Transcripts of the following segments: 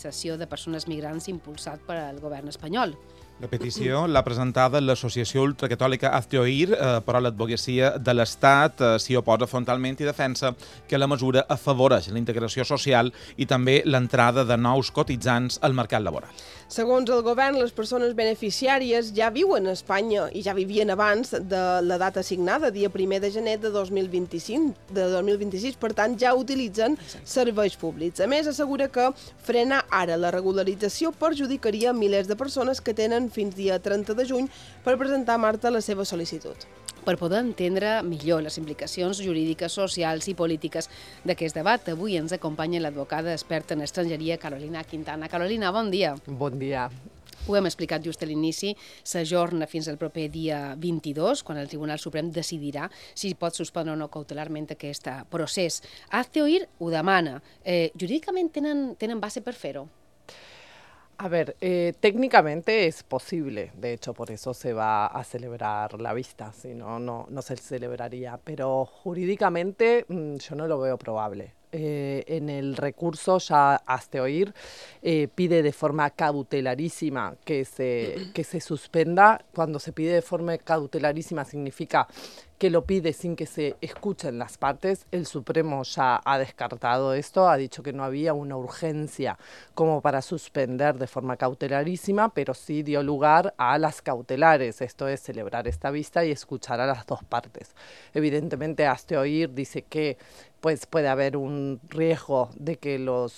regularització de persones migrants impulsat pel govern espanyol. La petició l'ha presentada l'associació ultracatòlica Hazte Oír, però l'advocacia de l'Estat s'hi oposa frontalment i defensa que la mesura afavoreix la integració social i també l'entrada de nous cotitzants al mercat laboral. Segons el govern, les persones beneficiàries ja viuen a Espanya i ja vivien abans de la data assignada, dia 1 de gener de 2026, per tant ja utilitzen serveis públics. A més, assegura que frenar ara la regularització perjudicaria milers de persones que tenen fins dia 30 de juny per presentar a Marta la seva sol·licitud. Per poder entendre millor les implicacions jurídiques, socials i polítiques d'aquest debat, avui ens acompanya l'advocada experta en estrangeria Carolina Quintana. Carolina, bon dia. Bon dia. Ho hem explicat just a l'inici, s'ajorna fins al proper dia 22, quan el Tribunal Suprem decidirà si pot suspendre o no cautelarment aquest procés. Hazte Oír ho demana. Jurídicament tenen base per fer-ho? A ver, técnicamente es posible, de hecho por eso se va a celebrar la vista, si no, no se celebraría, pero jurídicamente yo no lo veo probable. En el recurso ya Hazte Oír pide de forma cautelarísima que se suspenda. Cuando se pide de forma cautelarísima significa que lo pide sin que se escuchen las partes. El Supremo ya ha descartado esto, ha dicho que no había una urgencia como para suspender de forma cautelarísima, pero sí dio lugar a las cautelares, esto es celebrar esta vista y escuchar a las dos partes. Evidentemente Hazte Oír dice que pues puede haber un riesgo de que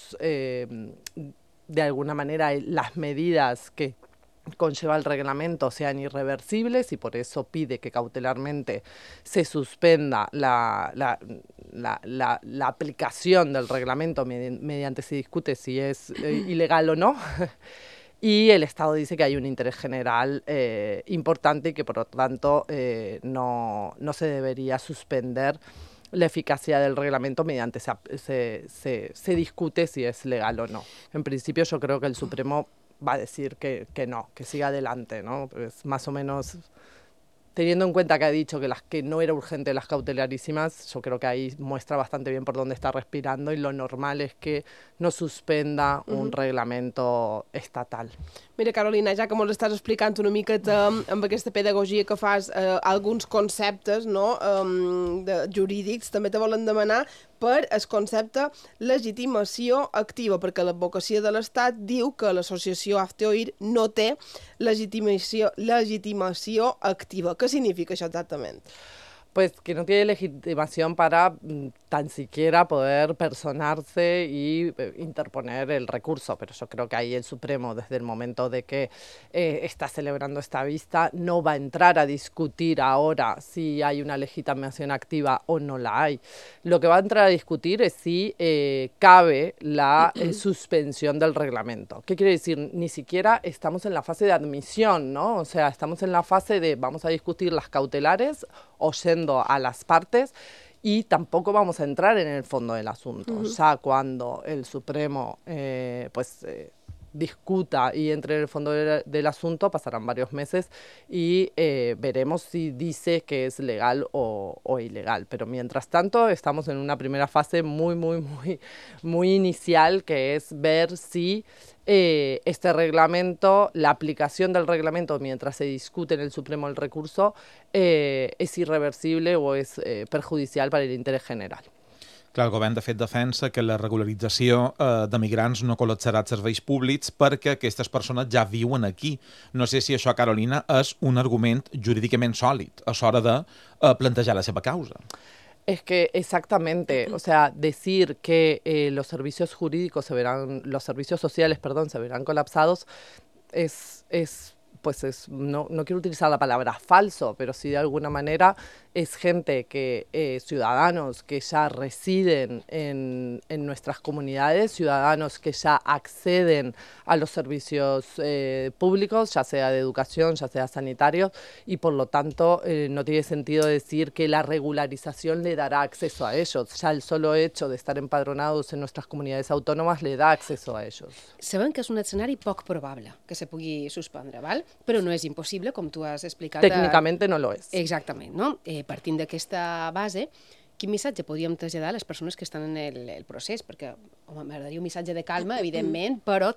de alguna manera las medidas que conlleva el reglamento sean irreversibles y por eso pide que cautelarmente se suspenda la aplicación del reglamento mediante se discute si es ilegal o no. Y el Estado dice que hay un interés general importante y que por lo tanto no se debería suspender la eficacia del reglamento mediante se discute si es legal o no. En principio yo creo que el Supremo va a decir que no, que siga adelante, ¿no? Pues más o menos, teniendo en cuenta que ha dicho que no era urgente las cautelarísimas, yo creo que ahí muestra bastante bien por dónde está respirando y lo normal es que no suspenda un reglamento estatal. Mira, Carolina, ja que ens estàs explicant una miqueta amb aquesta pedagogia que fas alguns conceptes jurídics, també te volen demanar per el concepte legitimació activa, perquè l'advocacia de l'Estat diu que l'associació Hazte Oír no té legitimació activa. Què significa això exactament? Pues que no tiene legitimación para tan siquiera poder personarse y interponer el recurso, pero yo creo que ahí el Supremo, desde el momento de que está celebrando esta vista, no va a entrar a discutir ahora si hay una legitimación activa o no la hay. Lo que va a entrar a discutir es si cabe la suspensión del reglamento. ¿Qué quiere decir? Ni siquiera estamos en la fase de admisión, ¿no? O sea, estamos en la fase de vamos a discutir las cautelares oyendo a las partes y tampoco vamos a entrar en el fondo del asunto. Ya cuando el Supremo discuta y entre en el fondo del asunto pasarán varios meses y veremos si dice que es legal o ilegal. Pero mientras tanto estamos en una primera fase muy inicial, que es ver si este reglamento, la aplicación del reglamento mientras se discute en el Supremo el recurso, és irreversible o és perjudicial per a l'interès general. Clar, el govern, de fet, defensa que la regularització de migrants no col·lapsarà els serveis públics perquè aquestes persones ja viuen aquí. No sé si això, Carolina, és un argument jurídicament sòlid a l'hora de plantejar la seva causa. Es que exactamente, o sea, decir que los servicios jurídicos los servicios sociales, se verán colapsados no quiero utilizar la palabra falso, pero sí de alguna manera es gente ciudadanos que ya residen en nuestras comunidades, ciudadanos que ya acceden a los servicios públicos, ya sea de educación, ya sea sanitarios, y por lo tanto no tiene sentido decir que la regularización le dará acceso a ellos. Ya el solo hecho de estar empadronados en nuestras comunidades autónomas le da acceso a ellos. Sabem que és un escenari poc probable que se pugui suspendre, val? Però no és impossible, com tu has explicat. Tècnicament no lo és. Exactament, no? Partint d'aquesta base, quin missatge podríem traslladar a les persones que estan en el procés? Perquè, home, m'agradaria un missatge de calma, evidentment, però